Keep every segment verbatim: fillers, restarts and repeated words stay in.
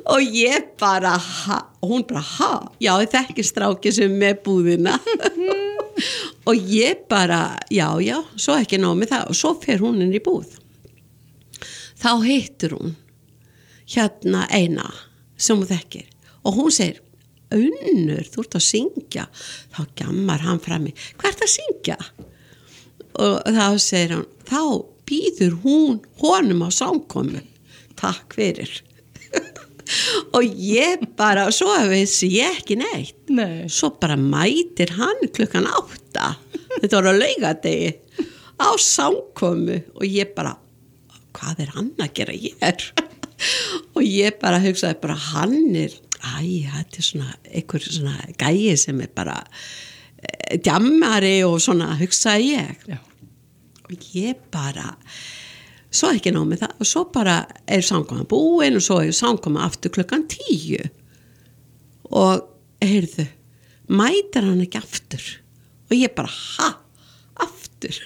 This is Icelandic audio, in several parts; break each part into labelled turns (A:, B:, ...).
A: og ég bara ha, hún bara ha, já þekki stráki sem með búðina og ég bara já, já, svo ekki nóg með það og svo fer hún inn í búð þá hittur hún hérna eina sem hún þekkir og hún segir Unnur, þú ert að syngja þá gjammar hann frammi hvað ert að syngja og þá segir hann þá býður hún honum á samkomu takk fyrir og ég bara svo vissi ég ekki neitt
B: Nei.
A: svo bara mætir hann klukkan átta þetta var á laugardegi á samkomu og ég bara hvað er hann að gera hér og ég bara hugsaði bara hann er æ, þetta er svona einhver svona gæi sem er bara e, djammari og svona hugsaði ég
B: Já.
A: og ég bara svo ekki nóg með það og svo bara er samkoma búin og svo er samkoma aftur klukkan tíu og heyrðu mætir hann ekki aftur og ég bara ha, aftur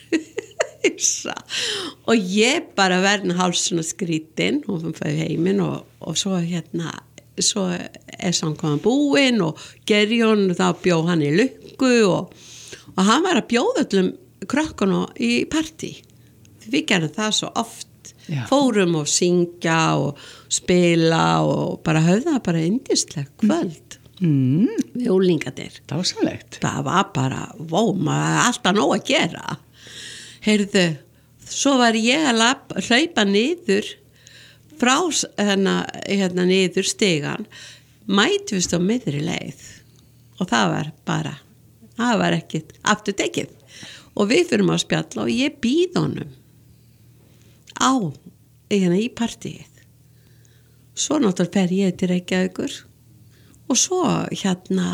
A: og ég bara verðin hálf svona skrítin og hann fæði heiminn og, og svo hérna svo er samkoma búin og Gerjón þá bjóð hann í lukku og, og hann var að bjóða öllum krökkunum í partí við gerum það svo oft Já. Fórum og syngja og spila og bara höfða bara indisleg kvöld
B: mm.
A: við úlingarnir
B: dásamlegt
A: það var bara, vó, maður alltaf nóg að gera heyrðu, svo var ég að lappa, hlaupa niður frá hérna, hérna niður stigan mætust á miðri leið og það var bara það var ekkit aftur tekið og við fyrum að spjalla og ég býð honum á hérna í partíið svo náttúrulega fer ég til Reykjavíkur og svo hérna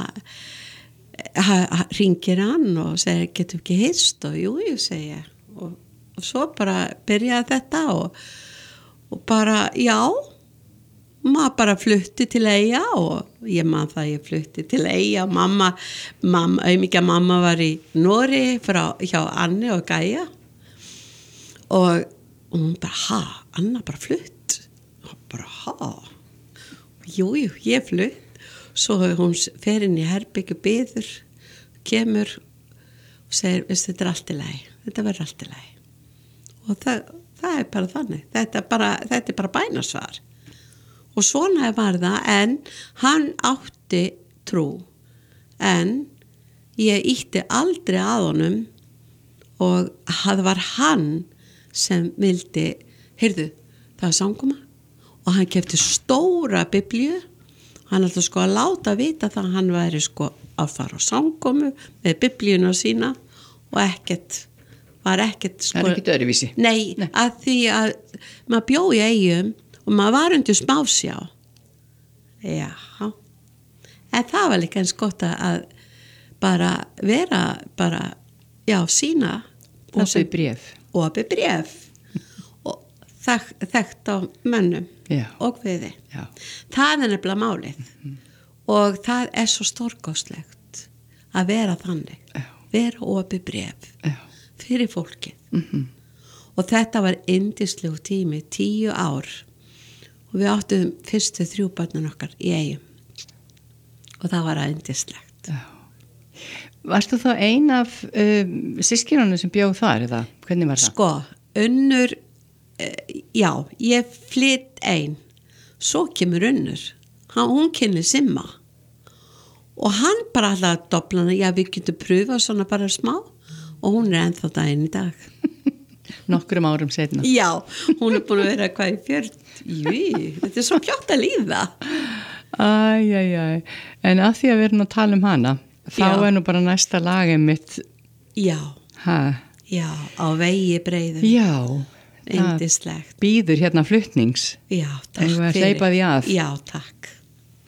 A: hringir hann og segir getum ekki hist og jú, jú segi ég og, og svo bara byrjaði þetta og, og bara já maður bara flutti til Eyja og ég man það ég flutti til Eyja mamma, mamma, auðmikja mamma var í Nóri frá, hjá Anni og Gæja og og hún bara, ha, Anna bara flutt og bara, ha jú, jú, ég flutt svo hún fer inn í herbyggju biður, kemur og segir, veist, þetta er allt í lagi þetta verður allt í lagi og það, það er bara þannig þetta er bara, þetta er bara bænasvar og svona var það en hann átti trú en ég ítti aldrei að honum og það var hann sem vildi, heyrðu, það var samkoma og hann keypti stóra biblíu hann alltaf sko að láta vita það að hann væri sko að fara á samkomu með biblíuna sína og ekkert var ekkert sko,
B: það er ekkert öðruvísi
A: nei, nei, að því að maður bjó í Eyjum og maður var undir smásjá já en það var líka eins gott að bara vera bara, já, sína
B: opið bréf
A: opið bréf og þek, þekkt á mönnum
B: Já.
A: Og kviði
B: Já.
A: það er nefnilega málið mm-hmm. og það er svo stórkostlegt að vera þannig Já. Vera opið bréf Já. Fyrir fólkið mm-hmm. og þetta var yndislegu tími tíu ár og við áttum fyrstu þrjú börnin okkar í Eyjum og það var yndislegt
B: Já. Varstu þá ein af um, systkinunum sem bjóð þar eða hvernig var það?
A: Sko, Unnur, uh, já, ég flytt ein, svo kemur Unnur, hann, hún kynni Simma og hann bara alltaf að dobla hana, já við getum pröfa svona bara smá og hún er ennþá daginn í dag.
B: Nokkrum árum seinna.
A: Já, hún er búin að vera hvað í fjörð, jú, þetta er svo fljótt að líða.
B: Æj, æj, æj, en að því að við erum að tala um hana, þá Já. Er nú bara næsta lagið mitt
A: Já,
B: ha.
A: Já, á vegi breiðum
B: Já,
A: yndislegt
B: býður hérna flutnings
A: Já, takk
B: fyrir. Hleypa því að.
A: Já, takk